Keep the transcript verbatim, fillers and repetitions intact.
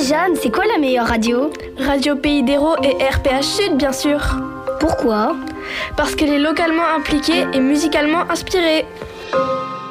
Jeanne, c'est quoi la meilleure radio ? Radio Pays d'Hérault et R P H Sud, bien sûr. Pourquoi ? Parce qu'elle est localement impliquée et musicalement inspirée.